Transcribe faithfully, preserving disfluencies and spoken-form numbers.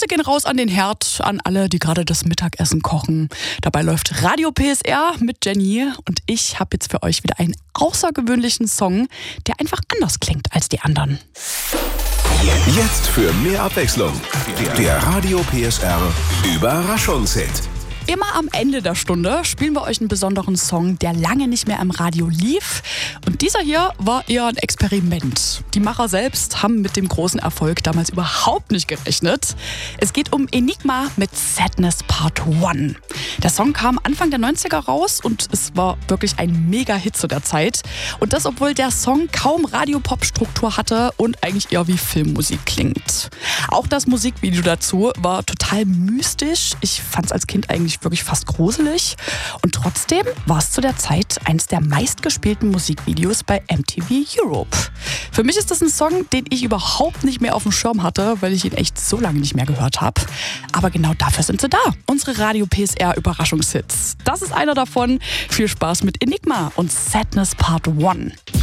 gehen raus an den Herd, an alle, die gerade das Mittagessen kochen. Dabei läuft Radio P S R mit Jenny und ich habe jetzt für euch wieder einen außergewöhnlichen Song, der einfach anders klingt als die anderen. Jetzt für mehr Abwechslung. Der Radio P S R Überraschungshit. Immer am Ende der Stunde spielen wir euch einen besonderen Song, der lange nicht mehr im Radio lief. Und dieser hier war eher ein Experiment. Die Macher selbst haben mit dem großen Erfolg damals überhaupt nicht gerechnet. Es geht um Enigma mit Sadness Part eins. Der Song kam Anfang der neunziger raus und es war wirklich ein Mega-Hit zu der Zeit. Und das, obwohl der Song kaum Radio-Pop-Struktur hatte und eigentlich eher wie Filmmusik klingt. Auch das Musikvideo dazu war total mystisch. Ich fand es als Kind eigentlich wirklich fast gruselig. Und trotzdem war es zu der Zeit eines der meistgespielten Musikvideos bei M T V Europe. Für mich ist das ein Song, den ich überhaupt nicht mehr auf dem Schirm hatte, weil ich ihn echt so lange nicht mehr gehört habe. Aber genau dafür sind sie da. Unsere Radio P S R Überraschungshits. Das ist einer davon. Viel Spaß mit Enigma und Sadness Part eins.